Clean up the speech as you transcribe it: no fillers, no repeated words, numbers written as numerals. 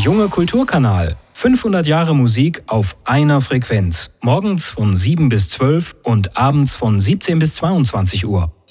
junge Kulturkanal. 500 Jahre Musik auf einer Frequenz. Morgens von 7 bis 12 und abends von 17 bis 22 Uhr.